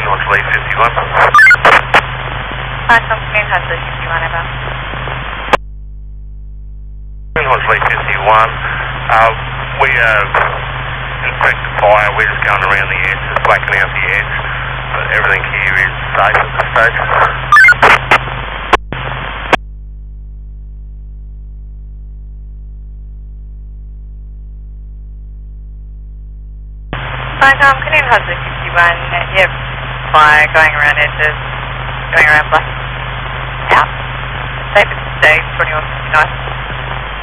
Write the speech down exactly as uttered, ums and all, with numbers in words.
Horse Lee fifty-one. Hi, Tom Green Horse Lee fifty-one, over. Green Horse Lee fifty-one. Uh, we uh, inspect the fire. We're just going around the edge, just blacking out the edge. But everything here is safe at this stage. Hi, Tom Green Horse Lee fifty-one. You have fire going around edges, going around black out. Safe at this stage, twenty-one fifty-nine.